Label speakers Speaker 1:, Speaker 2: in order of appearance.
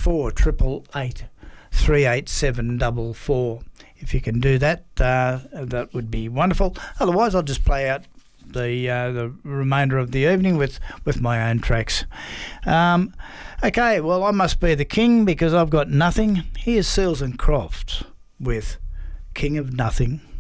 Speaker 1: 04 888 38744. If you can do that, that would be wonderful. Otherwise, I'll just play out the remainder of the evening with my own tracks. Okay, well, I must be the king because I've got nothing. Here's Seals and Crofts with King of Nothing.